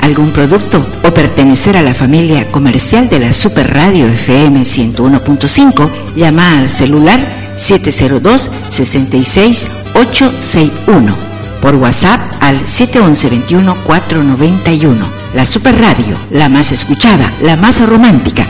algún producto o pertenecer a la familia comercial de la Super Radio FM 101.5, llama al celular 702-66861. Por WhatsApp al 711-21-491. La Super Radio, la más escuchada, la más romántica.